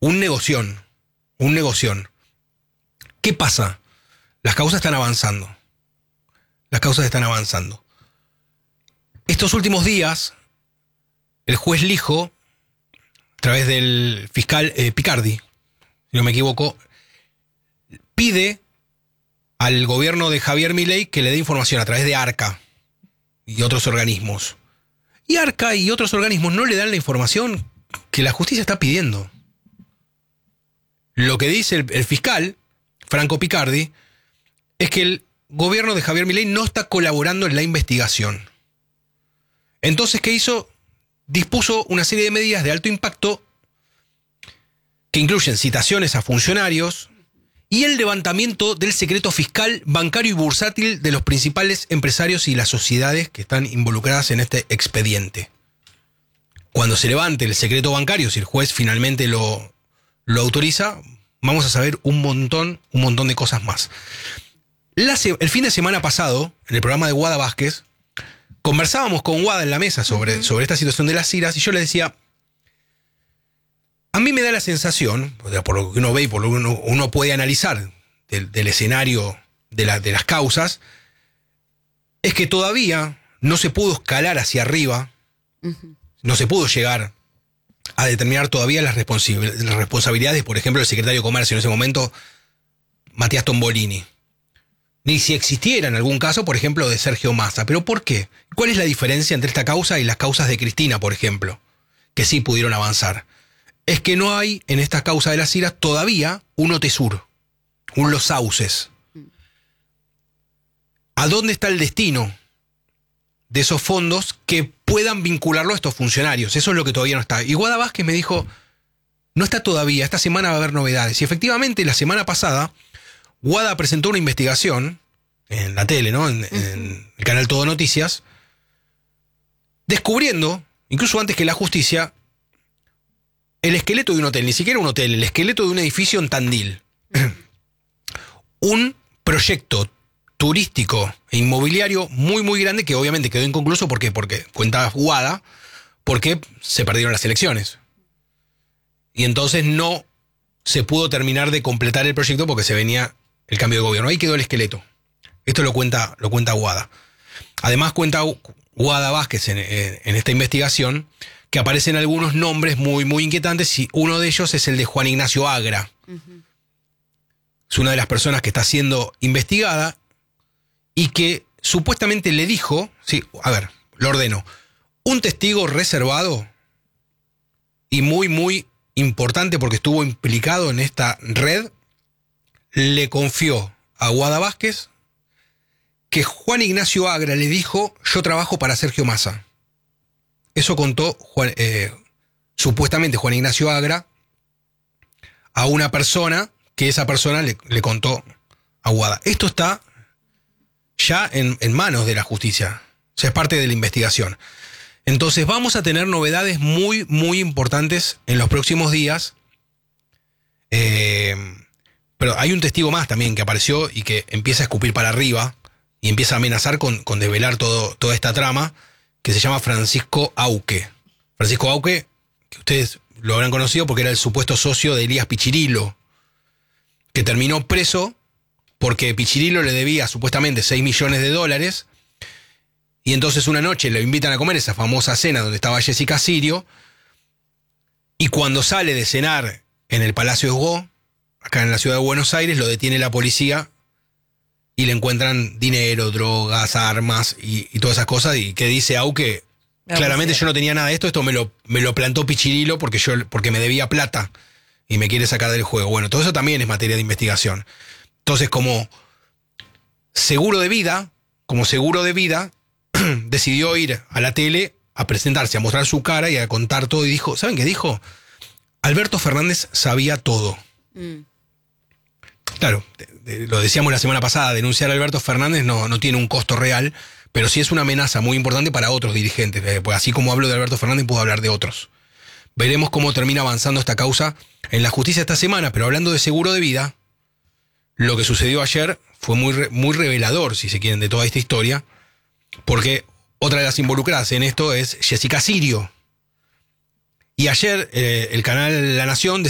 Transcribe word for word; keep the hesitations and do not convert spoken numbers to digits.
un negoción, un negoción. ¿Qué pasa? Las causas están avanzando. Las causas están avanzando. Estos últimos días, el juez Lijo, a través del fiscal eh, Picardi, si no me equivoco, pide al gobierno de Javier Milei que le dé información a través de ARCA y otros organismos. Y ARCA y otros organismos no le dan la información que la justicia está pidiendo. Lo que dice el, el fiscal, Franco Picardi, es que el gobierno de Javier Milei no está colaborando en la investigación. Entonces, ¿qué hizo? Dispuso una serie de medidas de alto impacto que incluyen citaciones a funcionarios y el levantamiento del secreto fiscal, bancario y bursátil de los principales empresarios y las sociedades que están involucradas en este expediente. Cuando se levante el secreto bancario, si el juez finalmente lo, lo autoriza, vamos a saber un montón, un montón de cosas más. La, el fin de semana pasado, en el programa de Guada Vázquez, conversábamos con Guada en la mesa sobre, uh-huh. sobre esta situación de las ciras, y yo le decía, a mí me da la sensación, por lo que uno ve y por lo que uno, uno puede analizar del, del escenario de, la, de las causas, es que todavía no se pudo escalar hacia arriba, uh-huh. no se pudo llegar a determinar todavía las, responsi- las responsabilidades, por ejemplo, del secretario de Comercio en ese momento, Matías Tombolini. Ni si existiera en algún caso, por ejemplo, de Sergio Massa. ¿Pero por qué? ¿Cuál es la diferencia entre esta causa y las causas de Cristina, por ejemplo? Que sí pudieron avanzar. Es que no hay en esta causa de las ciras todavía un OTESUR, un Los Sauces. ¿A dónde está el destino de esos fondos que puedan vincularlo a estos funcionarios? Eso es lo que todavía no está. Y Guada Vázquez me dijo, no está todavía, esta semana va a haber novedades. Y efectivamente, la semana pasada, Guada presentó una investigación en la tele, ¿no? En, uh-huh. en el canal Todo Noticias, descubriendo, incluso antes que la justicia, el esqueleto de un hotel, ni siquiera un hotel, el esqueleto de un edificio en Tandil. Uh-huh. Un proyecto turístico e inmobiliario muy, muy grande que obviamente quedó inconcluso. ¿Por qué? Porque cuenta Guada, porque se perdieron las elecciones. Y entonces no se pudo terminar de completar el proyecto porque se venía el cambio de gobierno. Ahí quedó el esqueleto. Esto lo cuenta, lo cuenta Guada. Además cuenta Guada Vázquez en, en esta investigación que aparecen algunos nombres muy, muy inquietantes, y uno de ellos es el de Juan Ignacio Agra. Uh-huh. Es una de las personas que está siendo investigada y que supuestamente le dijo, sí, a ver, lo ordeno, un testigo reservado y muy, muy importante porque estuvo implicado en esta red, le confió a Guada Vázquez que Juan Ignacio Agra le dijo, yo trabajo para Sergio Massa. Eso contó Juan, eh, supuestamente Juan Ignacio Agra a una persona que esa persona le, le contó a Guada. Esto está ya en, en manos de la justicia. O sea, es parte de la investigación. Entonces vamos a tener novedades muy, muy importantes en los próximos días. Eh, pero hay un testigo más también que apareció y que empieza a escupir para arriba y empieza a amenazar con, con desvelar todo, toda esta trama, que se llama Francisco Auque. Francisco Auque, que ustedes lo habrán conocido porque era el supuesto socio de Elías Pichirilo, que terminó preso porque Pichirilo le debía supuestamente seis millones de dólares. Y entonces una noche lo invitan a comer esa famosa cena donde estaba Jessica Sirio. Y cuando sale de cenar en el Palacio Esgó, acá en la ciudad de Buenos Aires, lo detiene la policía y le encuentran dinero, drogas, armas y, y todas esas cosas. Y que dice Auque, no, claramente yo no tenía nada de esto, esto me lo, me lo plantó Pichirilo porque, yo, porque me debía plata y me quiere sacar del juego. Bueno, todo eso también es materia de investigación. Entonces, como seguro de vida, como seguro de vida, decidió ir a la tele a presentarse, a mostrar su cara y a contar todo. Y dijo, ¿saben qué dijo? Alberto Fernández sabía todo. Mm. Claro, de, de, lo decíamos la semana pasada, denunciar a Alberto Fernández no, no tiene un costo real, pero sí es una amenaza muy importante para otros dirigentes. Eh, pues así como hablo de Alberto Fernández, puedo hablar de otros. Veremos cómo termina avanzando esta causa en la justicia esta semana, pero hablando de seguro de vida, lo que sucedió ayer fue muy, muy revelador, si se quieren, de toda esta historia, porque otra de las involucradas en esto es Jessica Sirio. Y ayer eh, el canal La Nación